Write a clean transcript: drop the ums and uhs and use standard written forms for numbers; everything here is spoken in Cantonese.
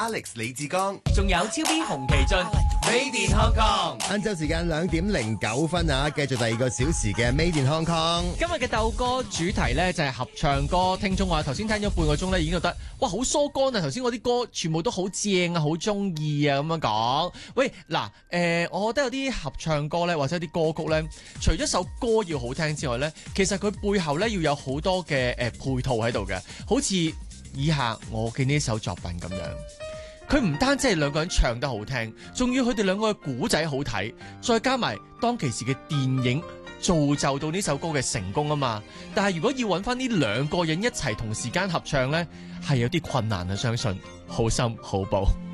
Alex 李志剛， 仲有超 B 洪其俊，Made in Hong Kong。 晏晝時間2:09啊，繼續第2個小時嘅 Made in Hong Kong。 今日嘅鬥歌主題咧就係合唱歌，聽眾話頭先聽咗半個鐘咧，已經覺得哇好疏肝啊！頭先我啲歌全部都好正啊，好中意啊咁樣講。喂嗱，我覺得有啲合唱歌咧，或者啲歌曲咧，除咗首歌要好聽之外咧，其實佢背後咧要有好多嘅配套喺度嘅，好似以下我嘅呢首作品咁樣。佢唔單止係兩個人唱得好聽，仲要佢哋兩個嘅古仔好睇，再加埋當其時嘅電影造就到呢首歌嘅成功啊嘛。但係如果要揾翻呢兩個人一齊同時間合唱呢，係有啲困難啊，相信好心好報。